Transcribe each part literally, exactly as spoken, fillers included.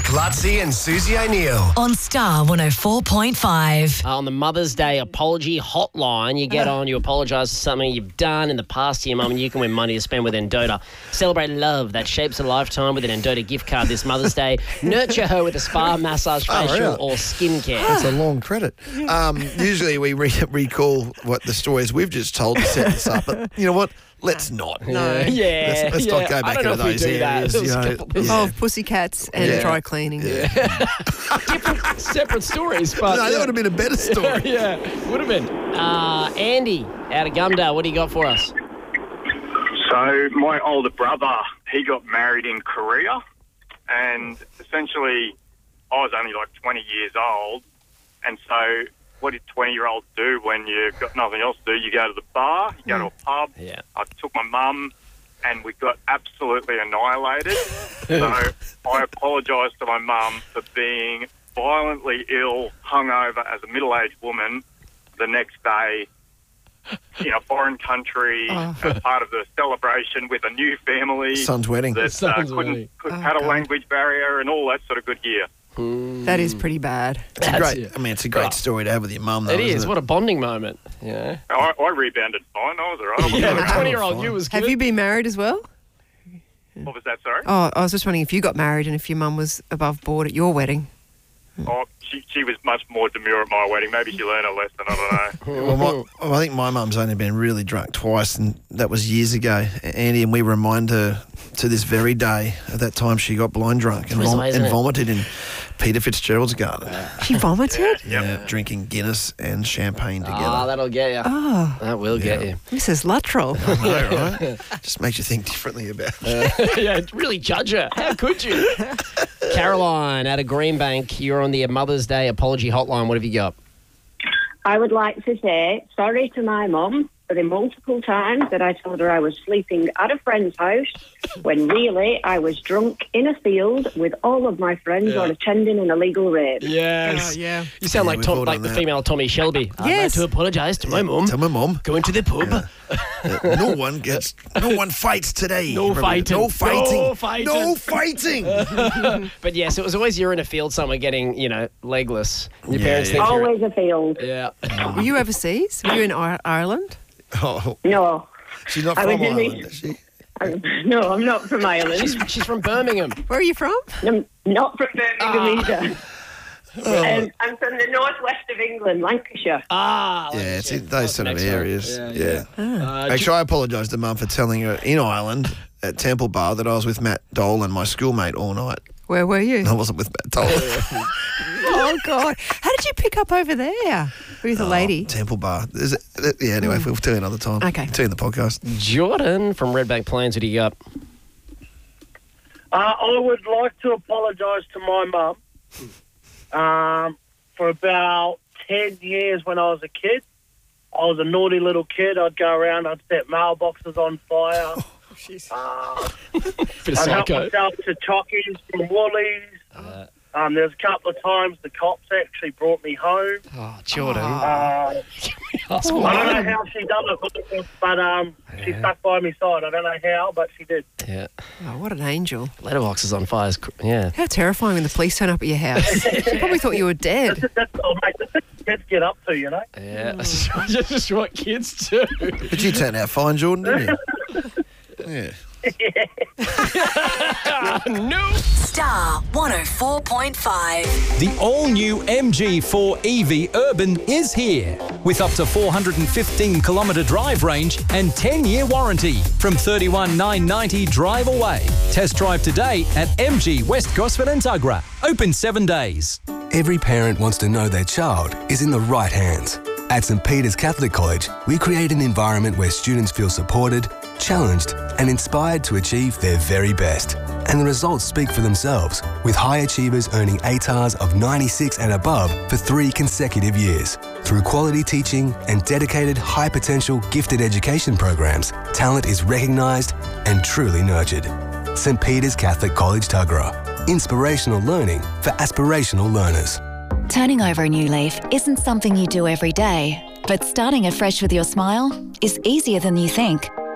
Lutzi and Susie O'Neill. On Star one oh four point five. Uh, on the Mother's Day apology hotline, you get on, you apologise for something you've done in the past to your mum, and you can win money to spend with Endota. Celebrate love that shapes a lifetime with an Endota gift card this Mother's Day. Nurture her with a spa, massage, Oh, facial really? or skincare. That's a long credit. Um, usually we re- recall what the stories we've just told to set this up, but you know what? Let's not. No. Yeah. Let's, let's yeah. not go I back don't know into if we those do that. areas. There was You a know, couple- yeah. Of pussycats and Yeah. dry cleaning. Different, separate stories, but No, that yeah. would have been a better story. yeah, would have been. Uh, Andy out of Gumdale, what do you got for us? So my older brother, he got married in Korea, and essentially I was only like twenty years old, and so what did twenty-year-olds do when you've got nothing else to do? You go to the bar, you go to a pub. Yeah. I took my mum, and we got absolutely annihilated. So I apologised to my mum for being violently ill, hungover as a middle-aged woman the next day in a foreign country for part of the celebration with a new family Son's wedding. that uh, Son's couldn't, wedding. could, Oh, had a God. language barrier and all that sort of good gear. That is pretty bad. It's a That's great. it. I mean, it's a great story to have with your mum, though. It is. isn't What a bonding moment. Yeah. I, I rebounded fine. I was all right. Yeah, Yeah. the twenty-year-old you was good. Have you been married as well? What was that, sorry? Oh, I was just wondering if you got married and if your mum was above board at your wedding. Oh, she, she was much more demure at my wedding. Maybe she learned a lesson. I don't know. Well, my, well, I think my mum's only been really drunk twice, and that was years ago, Andy, and we remind her to this very day at that time she got blind drunk and, Always the vom- way, isn't and it? vomited in Peter Fitzgerald's garden. She vomited? Yeah, drinking Guinness and champagne together. Ah, that'll get you. Oh, That will get you. Missus Luttrell. I know, right? Just makes you think differently about it. yeah, really judge her. How could you? Caroline out of Greenbank, you're on the Mother's Day apology hotline. What have you got? I would like to say sorry to my mum for the multiple times that I told her I was sleeping at a friend's house when really I was drunk in a field with all of my friends Yeah. or attending an illegal rave. Yes. Oh, yeah. You sound Yeah, like we've Tom, all like done the that. female Tommy Shelby. I'd Yes. like to apologise to my mum. Tell my mum. Going to the pub. Uh, no one gets, no one fights today. No fighting. No fighting. No fighting. No fighting. But yes, it was always you're in a field somewhere getting, you know, legless. Your Yeah, parents yeah. think you're... Always a field. Yeah. Were you overseas? Were you in Ir- Ireland? Oh, No, she's not I from was in Ireland, the- is she? I'm, no, I'm not from Ireland. She's, she's from Birmingham. Where are you from? I'm not from Birmingham either. Oh. Um, I'm from the northwest of England, Lancashire. Ah. Yeah, it's in That's those sort of next one. areas. Yeah, Yeah. yeah. Uh, Actually, I apologise to Mum for telling her in Ireland at Temple Bar that I was with Matt Dole and my schoolmate all night. Where were you? I wasn't with Matt Dole. Oh, God. How did you pick up over there with a lady? Temple Bar. Is it, uh, yeah, anyway, we'll tell you another time. Okay. Tell you in the podcast. Jordan from Redbank Plains, what do you got? Uh, I would like to apologise to my mum. Um, for about ten years when I was a kid, I was a naughty little kid. I'd go around, I'd set mailboxes on fire. Uh, Bit of I'd help psycho. myself to chockies from Woolies. Uh, Um, there was a couple of times the cops actually brought me home. oh, Jordan. Uh, Hospital. I don't know how she done it, but um, she stuck by my side. I don't know how, but she did. Yeah. Oh, what an angel. Letterbox is on fire. It's cr- Yeah. How terrifying when the police turn up at your house. She probably thought you were dead. That's, that's, oh, mate, that's what kids get up to, you know? Yeah. That's just what kids do. But you turned out fine, Jordan, didn't you? Yeah. No. Star one oh four point five. The all-new M G four E V Urban is here with up to four hundred fifteen kilometre drive range and ten-year warranty from thirty-one thousand nine hundred ninety drive away. Test drive today at M G West Gosford and Tuggerah. Open seven days. Every parent wants to know their child is in the right hands. At St Peter's Catholic College, we create an environment where students feel supported, challenged, and inspired to achieve their very best. And the results speak for themselves, with high achievers earning A T A Rs of ninety-six and above for three consecutive years. Through quality teaching and dedicated high-potential gifted education programs, talent is recognised and truly nurtured. St Peter's Catholic College, Tuggerah. Inspirational learning for aspirational learners. Turning over a new leaf isn't something you do every day, but starting afresh with your smile is easier than you think.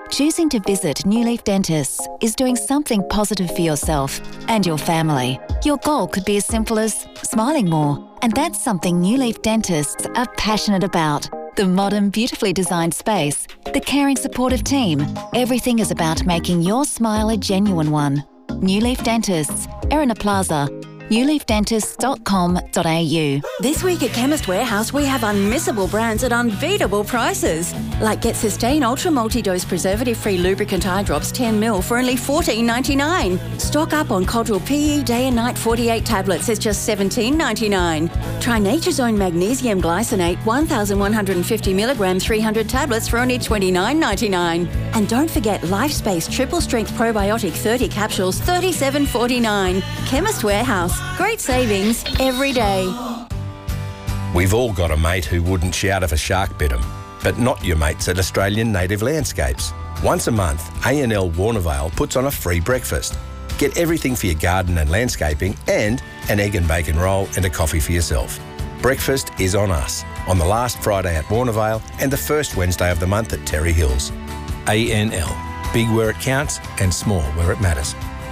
choosing to visit New Leaf Dentists is doing something positive for yourself and your family. Your goal could be as simple as smiling more, and that's something New Leaf Dentists are passionate about. The modern, beautifully designed space, the caring, supportive team, everything is about making your smile a genuine one. New Leaf Dentists, Erina Plaza, new leaf dentists dot com dot a u. This week at Chemist Warehouse, we have unmissable brands at unbeatable prices. Like Get Sustain Ultra Multi-Dose Preservative-Free Lubricant Eye Drops ten mil for only fourteen ninety-nine. Stock up on Codral P E Day and Night forty-eight tablets at just seventeen ninety-nine. Try Nature's Own Magnesium Glycinate one thousand one hundred fifty milligram three hundred tablets for only twenty-nine ninety-nine. And don't forget LifeSpace Triple Strength Probiotic thirty capsules, thirty-seven forty-nine. Chemist Warehouse. Great savings every day. We've all got a mate who wouldn't shout if a shark bit him, but not your mates at Australian Native Landscapes. Once a month, A and L Warnervale puts on a free breakfast. Get everything for your garden and landscaping and an egg and bacon roll and a coffee for yourself. Breakfast is on us on the last Friday at Warnervale and the first Wednesday of the month at Terry Hills. A N L. Big where it counts and small where it matters.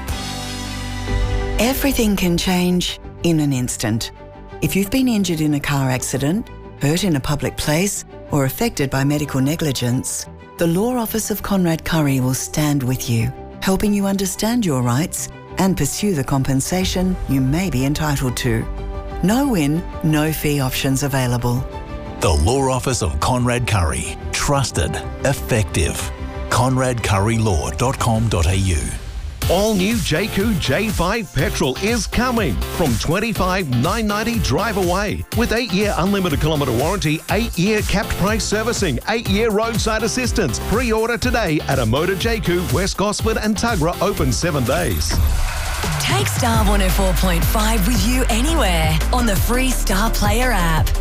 Everything can change in an instant. If you've been injured in a car accident, hurt in a public place, or affected by medical negligence, the Law Office of Conrad Curry will stand with you, helping you understand your rights and pursue the compensation you may be entitled to. No win, no fee options available. The Law Office of Conrad Curry. Trusted. Effective. conrad curry law dot com dot a u. All new Jayco J five petrol is coming from twenty-five thousand nine hundred ninety drive away with eight-year unlimited kilometre warranty, eight-year capped price servicing, eight-year roadside assistance. Pre-order today at a Motor Jayco, West Gosford and Tuggerah, open seven days. Take Star one oh four point five with you anywhere on the free Star Player app.